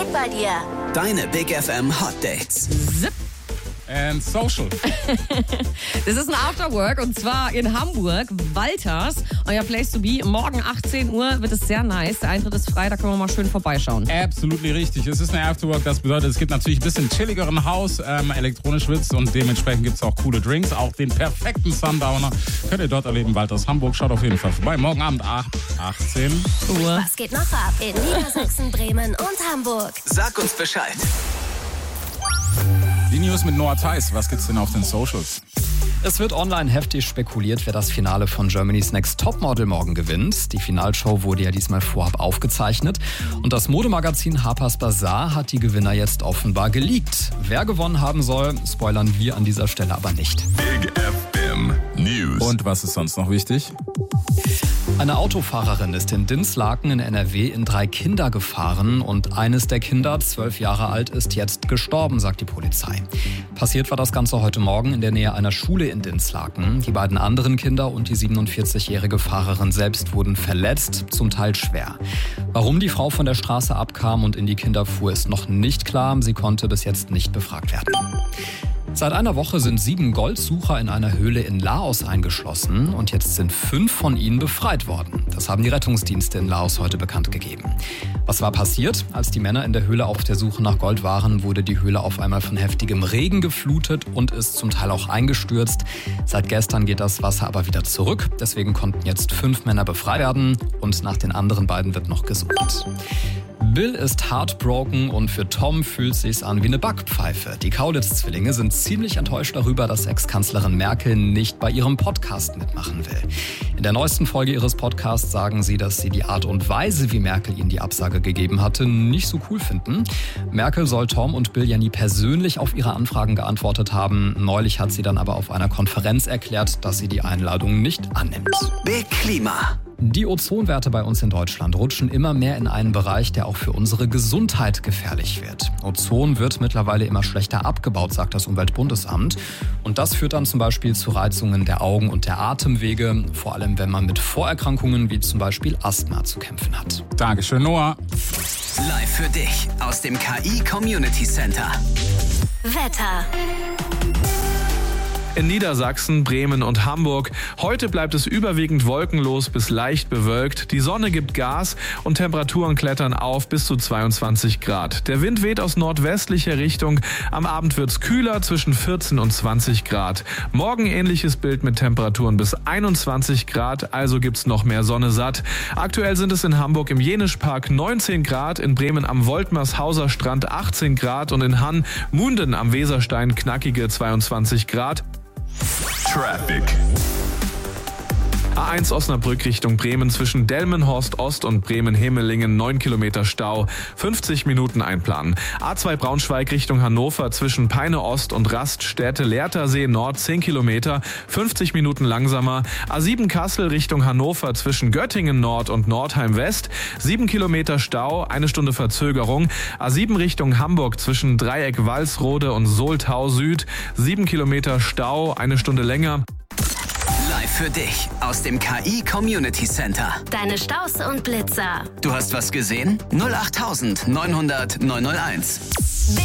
Patrick bei dir. Deine Big FM Hot Dates. Zip. And social. Das ist ein Afterwork und zwar in Hamburg, Walters, euer Place to be. Morgen 18 Uhr wird es sehr nice. Der Eintritt ist frei, da können wir mal schön vorbeischauen. Absolutely richtig. Es ist eine Afterwork, das bedeutet, es gibt natürlich ein bisschen chilligeren Haus, elektronisch wird's und dementsprechend gibt es auch coole Drinks. Auch den perfekten Sundowner könnt ihr dort erleben. Walters Hamburg, schaut auf jeden Fall vorbei. Morgen Abend 18 Uhr. Was geht noch ab in Niedersachsen, Bremen und Hamburg? Sag uns Bescheid. Die News mit Noah Theis. Was gibt's denn auf den Socials? Es wird online heftig spekuliert, wer das Finale von Germany's Next Topmodel morgen gewinnt. Die Finalshow wurde ja diesmal vorab aufgezeichnet. Und das Modemagazin Harper's Bazaar hat die Gewinner jetzt offenbar geleakt. Wer gewonnen haben soll, spoilern wir an dieser Stelle aber nicht. Big FM News. Und was ist sonst noch wichtig? Eine Autofahrerin ist in Dinslaken in NRW in 3 Kinder gefahren und eines der Kinder, 12 Jahre alt, ist jetzt gestorben, sagt die Polizei. Passiert war das Ganze heute Morgen in der Nähe einer Schule in Dinslaken. Die beiden anderen Kinder und die 47-jährige Fahrerin selbst wurden verletzt, zum Teil schwer. Warum die Frau von der Straße abkam und in die Kinder fuhr, ist noch nicht klar. Sie konnte bis jetzt nicht befragt werden. Seit einer Woche sind 7 Goldsucher in einer Höhle in Laos eingeschlossen und jetzt sind 5 von ihnen befreit worden. Das haben die Rettungsdienste in Laos heute bekannt gegeben. Was war passiert? Als die Männer in der Höhle auf der Suche nach Gold waren, wurde die Höhle auf einmal von heftigem Regen geflutet und ist zum Teil auch eingestürzt. Seit gestern geht das Wasser aber wieder zurück. Deswegen konnten jetzt 5 Männer befreit werden und nach den anderen beiden wird noch gesucht. Bill ist heartbroken und für Tom fühlt sich's an wie eine Backpfeife. Die Kaulitz-Zwillinge sind ziemlich enttäuscht darüber, dass Ex-Kanzlerin Merkel nicht bei ihrem Podcast mitmachen will. In der neuesten Folge ihres Podcasts sagen sie, dass sie die Art und Weise, wie Merkel ihnen die Absage gegeben hatte, nicht so cool finden. Merkel soll Tom und Bill ja nie persönlich auf ihre Anfragen geantwortet haben. Neulich hat sie dann aber auf einer Konferenz erklärt, dass sie die Einladung nicht annimmt. Big Klima. Die Ozonwerte bei uns in Deutschland rutschen immer mehr in einen Bereich, der auch für unsere Gesundheit gefährlich wird. Ozon wird mittlerweile immer schlechter abgebaut, sagt das Umweltbundesamt. Und das führt dann zum Beispiel zu Reizungen der Augen und der Atemwege, vor allem wenn man mit Vorerkrankungen wie zum Beispiel Asthma zu kämpfen hat. Dankeschön, Noah. Live für dich aus dem KI Community Center. Wetter. In Niedersachsen, Bremen und Hamburg. Heute bleibt es überwiegend wolkenlos bis leicht bewölkt. Die Sonne gibt Gas und Temperaturen klettern auf bis zu 22 Grad. Der Wind weht aus nordwestlicher Richtung. Am Abend wird's kühler, zwischen 14 und 20 Grad. Morgen ähnliches Bild mit Temperaturen bis 21 Grad, also gibt's noch mehr Sonne satt. Aktuell sind es in Hamburg im Jenischpark 19 Grad, in Bremen am Woltmershauser Strand 18 Grad und in Munden am Weserstein knackige 22 Grad. Traffic. A1 Osnabrück Richtung Bremen zwischen Delmenhorst Ost und Bremen-Hemelingen 9 Kilometer Stau, 50 Minuten einplanen. A2 Braunschweig Richtung Hannover zwischen Peine Ost und Raststätte-Lehrtersee Nord 10 Kilometer, 50 Minuten langsamer. A7 Kassel Richtung Hannover zwischen Göttingen Nord und Nordheim West, 7 Kilometer Stau, 1 Stunde Verzögerung. A7 Richtung Hamburg zwischen Dreieck Walsrode und Soltau Süd, 7 Kilometer Stau, 1 Stunde länger. Live für dich aus dem KI Community Center. Deine Staus und Blitzer. Du hast was gesehen? 08900 901.